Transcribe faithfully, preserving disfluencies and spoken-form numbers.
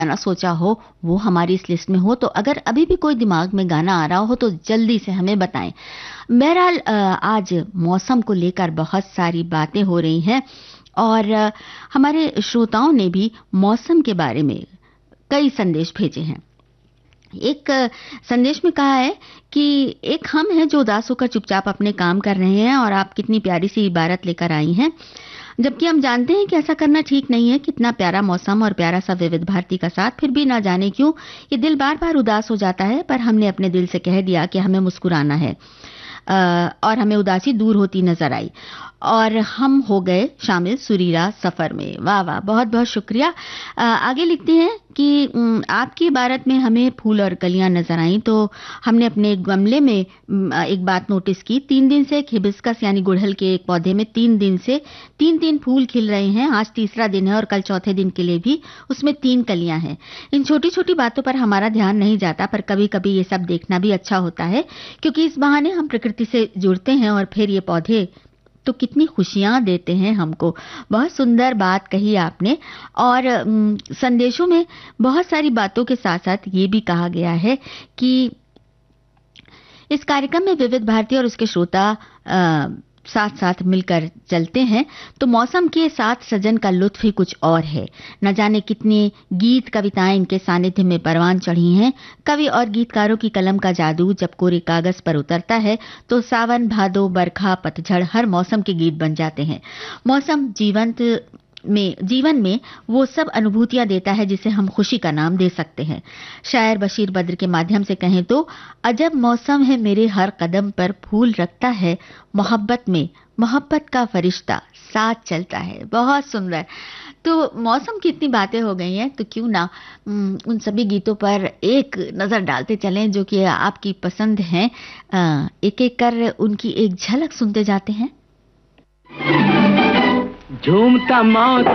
गाना सोचा हो वो हमारी इस लिस्ट में हो, तो अगर अभी भी कोई दिमाग में गाना आ रहा हो तो जल्दी से हमें बताएं। बहरहाल अ, आज मौसम को लेकर बहुत सारी बातें हो रही हैं और अ, हमारे श्रोताओं ने भी मौसम के बारे में कई संदेश भेजे हैं। एक अ, संदेश में कहा है कि एक हम हैं जो उदास होकर चुपचाप अपने काम कर रहे हैं और आप कितनी प्यारी सी इबारत लेकर आई हैं, जबकि हम जानते हैं कि ऐसा करना ठीक नहीं है। कितना प्यारा मौसम और प्यारा सा विविध भारती का साथ, फिर भी ना जाने क्यों ये दिल बार बार उदास हो जाता है, पर हमने अपने दिल से कह दिया कि हमें मुस्कुराना है अ, और हमें उदासी दूर होती नजर आई और हम हो गए शामिल सुरीला सफर में। वाह वाह, बहुत बहुत शुक्रिया। अ, आगे लिखते हैं कि उम, आपकी इबारत में हमें फूल और कलियां नजर आई तो हमने अपने गमले में उम, एक बात नोटिस की। तीन दिन से हिबिस्कस यानी गुड़हल के एक पौधे में तीन दिन से तीन तीन फूल खिल रहे हैं। आज तीसरा दिन है और कल चौथे दिन के लिए भी उसमें तीन कलियां हैं। इन छोटी छोटी बातों पर हमारा ध्यान नहीं जाता, पर कभी कभी ये सब देखना भी अच्छा होता है, क्योंकि इस बहाने हम प्रकृति से जुड़ते हैं और फिर ये पौधे तो कितनी खुशियां देते हैं हमको। बहुत सुंदर बात कही आपने। और उम, संदेशों में बहुत सारी बातों के साथ साथ ये भी कहा गया है कि इस कार्यक्रम में विविध भारती और उसके श्रोता अ, साथ साथ मिलकर चलते हैं तो मौसम के साथ सजन का लुत्फ ही कुछ और है। न जाने कितने गीत कविताएं इनके सानिध्य में परवान चढ़ी हैं। कवि और गीतकारों की कलम का जादू जब कोरे कागज पर उतरता है तो सावन, भादो, बरखा, पतझड़ हर मौसम के गीत बन जाते हैं। मौसम जीवंत में जीवन में वो सब अनुभूतियां देता है जिसे हम खुशी का नाम दे सकते हैं। शायर बशीर बद्र के माध्यम से कहें तो अजब मौसम है मेरे हर कदम पर फूल रखता है, मोहब्बत में मोहब्बत का फरिश्ता साथ चलता है। बहुत सुंदर। तो मौसम की इतनी बातें हो गई हैं तो क्यों ना उम, उन सभी गीतों पर एक नजर डालते चलें जो कि आपकी पसंद हैं। अ, एक एक कर उनकी एक झलक सुनते जाते हैं। झूमता मौत